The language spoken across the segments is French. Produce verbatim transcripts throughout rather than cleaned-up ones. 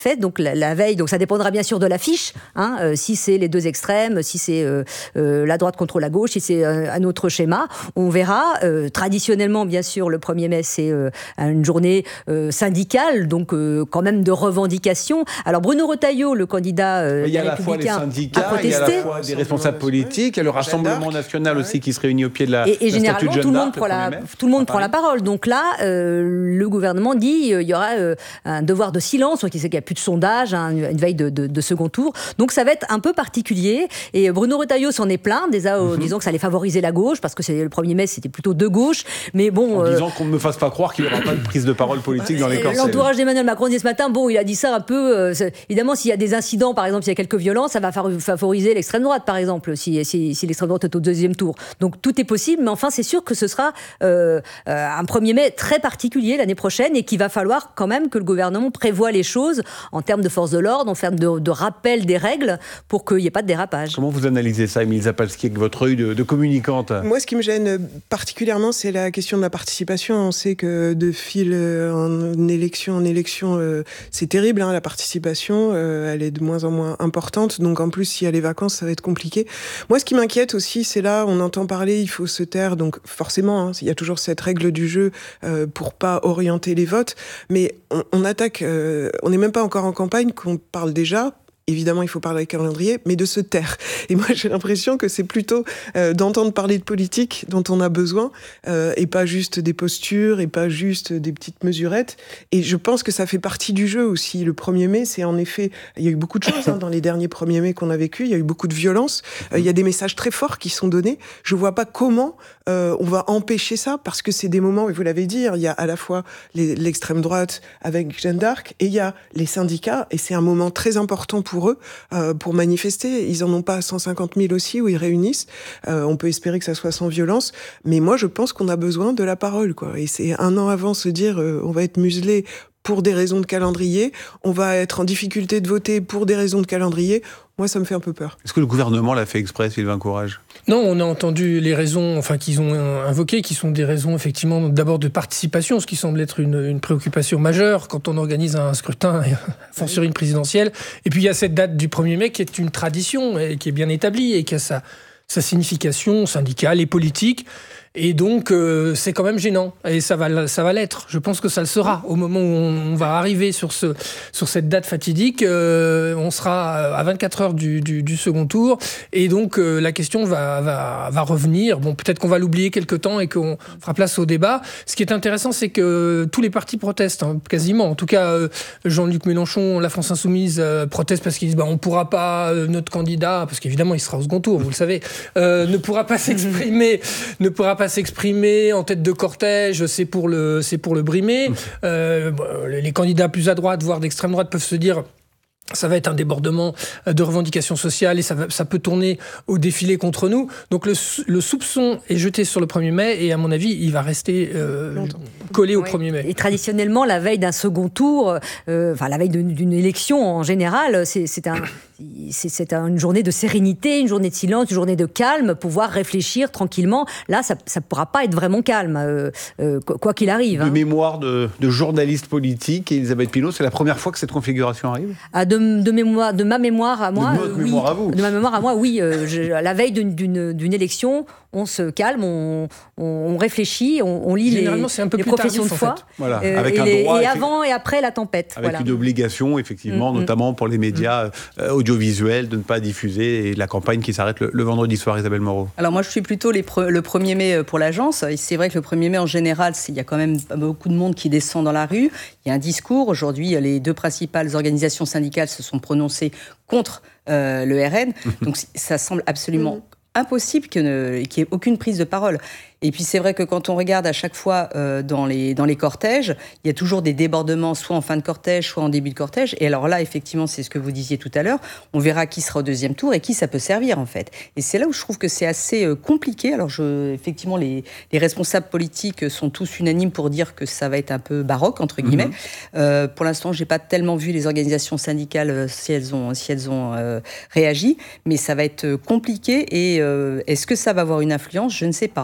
fait, donc la, la veille, donc ça dépendra bien sûr de l'affiche, hein, euh, si c'est les deux extrêmes, si c'est euh, euh, la droite contre la gauche, si c'est euh, un autre schéma, on verra. Euh, traditionnellement, bien sûr, le premier mai, c'est euh, une journée euh, syndicale, donc euh, quand même de revendication. Alors Bruno Retailleau, le candidat euh, il y a à la fois les syndicats, il y a à la fois des responsables politiques, il y a le Rassemblement national aussi qui se réunit au pied de la Et, et la généralement, tout le monde prend la, tout le monde prend la parole. Donc là, euh, le gouvernement dit il euh, y aura euh, un devoir de silence, qui sait qu'il y a plus de sondage, hein, une veille de, de, de second tour. Donc ça va être un peu particulier. Et Bruno Retailleau s'en est plaint, déjà, mm-hmm. disant que ça allait favoriser la gauche, parce que c'est, le premier mai, c'était plutôt de gauche. Mais bon, en euh, disant qu'on ne me fasse pas croire qu'il n'y aura pas de prise de parole politique dans les cortèges. L'entourage d'Emmanuel Macron dit ce matin, bon, il a dit ça un peu. Euh, évidemment, s'il y a des incidents, par exemple, s'il y a quelques violences, ça va favoriser l'extrême droite, par exemple, si, si, si l'extrême droite est au deuxième tour. Donc tout est possible, mais enfin, c'est sûr que ce sera euh, euh, un premier mai très particulier l'année prochaine, et qu'il va falloir quand même que le gouvernement prévoie les choses en termes de force de l'ordre, en termes de, de rappel des règles, pour qu'il n'y ait pas de dérapage. Comment vous analysez ça, Émile Zapalski, avec votre œil de, de communicante ? Moi, ce qui me gêne particulièrement, c'est la question de la participation. On sait que de fil en élection en élection, euh, c'est terrible, hein, la participation, euh, elle est de moins en moins importante. Donc en plus, s'il y a les vacances, ça va être compliqué. Moi, ce qui m'inquiète aussi, c'est là, on entend parler, il faut se taire. Donc forcément, hein, il y a toujours cette règle du jeu euh, pour pas orienter les votes. Mais on, on attaque, euh, on n'est même pas encore en campagne, qu'on parle déjà. Évidemment, il faut parler avec calendrier, mais de se taire. Et moi, j'ai l'impression que c'est plutôt euh, d'entendre parler de politique dont on a besoin, euh, et pas juste des postures, et pas juste des petites mesurettes. Et je pense que ça fait partie du jeu aussi. Le premier mai, c'est en effet... Il y a eu beaucoup de choses hein, dans les derniers premiers mai qu'on a vécu. Il y a eu beaucoup de violence. Euh, il y a des messages très forts qui sont donnés. Je vois pas comment euh, on va empêcher ça, parce que c'est des moments, et vous l'avez dit, il y a à la fois les, l'extrême droite avec Jeanne d'Arc, et il y a les syndicats, et c'est un moment très important pour eux, euh, pour manifester. Ils en ont pas cent cinquante mille aussi, où ils réunissent. Euh, on peut espérer que ça soit sans violence, mais moi, je pense qu'on a besoin de la parole, quoi. Et c'est un an avant se dire, euh, on va être muselé pour des raisons de calendrier, on va être en difficulté de voter pour des raisons de calendrier. Moi, ça me fait un peu peur. Est-ce que le gouvernement l'a fait exprès, Sylvain Courage ? Non, on a entendu les raisons, enfin, qu'ils ont invoquées, qui sont des raisons, effectivement, d'abord de participation, ce qui semble être une, une préoccupation majeure quand on organise un scrutin, enfin, sur une présidentielle. Et puis, il y a cette date du premier mai qui est une tradition, et qui est bien établie, et qui a sa, sa signification syndicale et politique. Et donc, euh, c'est quand même gênant. Et ça va, ça va l'être. Je pense que ça le sera. Au moment où on, on va arriver sur, ce, sur cette date fatidique, euh, on sera à vingt-quatre heures du, du, du second tour. Et donc, euh, la question va, va, va revenir. Bon, peut-être qu'on va l'oublier quelque temps et qu'on fera place au débat. Ce qui est intéressant, c'est que tous les partis protestent, hein, quasiment. En tout cas, euh, Jean-Luc Mélenchon, la France Insoumise, euh, proteste parce qu'ils disent bah, on ne pourra pas, euh, notre candidat, parce qu'évidemment, il sera au second tour, vous le savez, euh, ne pourra pas s'exprimer, ne pourra pas s'exprimer en tête de cortège, c'est pour le, c'est pour le brimer. Euh, les candidats plus à droite, voire d'extrême droite, peuvent se dire ça va être un débordement de revendications sociales et ça, va, ça peut tourner au défilé contre nous. Donc le, le soupçon est jeté sur le premier mai et à mon avis, il va rester euh, collé au oui. premier mai. Et traditionnellement, la veille d'un second tour, euh, enfin la veille d'une, d'une élection en général, c'est, c'est, un, c'est, c'est une journée de sérénité, une journée de silence, une journée de calme, pouvoir réfléchir tranquillement. Là, ça ne pourra pas être vraiment calme, euh, euh, quoi qu'il arrive. De hein. mémoire de, de journaliste politique, Elisabeth Pinault, c'est la première fois que cette configuration arrive ? ah, de, de, mémoire, de ma mémoire à moi, de votre oui. mémoire à vous. De ma mémoire à moi, oui. Euh, je, à la veille d'une, d'une, d'une élection, on se calme, on, on, on réfléchit, on, on lit les, c'est un peu les plus professions tardif, de foi. en fait. Voilà, euh, avec et, un les, droit, et avant et après la tempête. Avec voilà. une obligation, effectivement, mmh, notamment pour les médias mmh. euh, audiovisuels, de ne pas diffuser, et la campagne qui s'arrête le, le vendredi soir, Isabelle Moreau. Alors moi, je suis plutôt les pre- le premier mai pour l'agence. Et c'est vrai que le premier mai, en général, il y a quand même beaucoup de monde qui descend dans la rue. Il y a un discours. Aujourd'hui, les deux principales organisations syndicales se sont prononcées contre euh, le R N. Donc ça semble absolument mmh. impossible qu'il n'y ait aucune prise de parole. Et puis c'est vrai que quand on regarde à chaque fois euh, dans, les, dans les cortèges, il y a toujours des débordements, soit en fin de cortège, soit en début de cortège. Et alors là, effectivement, c'est ce que vous disiez tout à l'heure, on verra qui sera au deuxième tour et qui ça peut servir, en fait. Et c'est là où je trouve que c'est assez euh, compliqué. Alors, je, effectivement, les, les responsables politiques sont tous unanimes pour dire que ça va être un peu baroque, entre guillemets. Mmh. Euh, pour l'instant, je n'ai pas tellement vu les organisations syndicales euh, si elles ont, si elles ont euh, réagi, mais ça va être compliqué. Et euh, est-ce que ça va avoir une influence ? Je ne sais pas. Euh,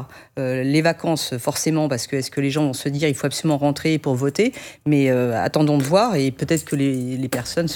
euh, les vacances, forcément, parce que est-ce que les gens vont se dire il faut absolument rentrer pour voter, mais euh, attendons de voir, et peut-être que les, les personnes